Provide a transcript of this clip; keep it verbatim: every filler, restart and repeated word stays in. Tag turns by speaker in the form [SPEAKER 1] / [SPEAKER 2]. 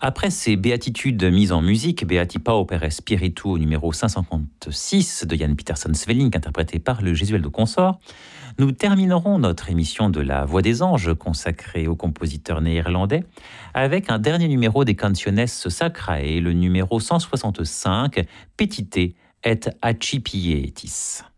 [SPEAKER 1] Après ces béatitudes mises en musique, Beati Pauper et Spiritu au numéro cinq cent cinquante-six de Jan Pieterszoon Svelink, interprété par le Gesualdo Consort, nous terminerons notre émission de la Voix des Anges consacrée au compositeur néerlandais avec un dernier numéro des Canciones Sacrae, le numéro cent soixante-cinq, Petite et Accipietis.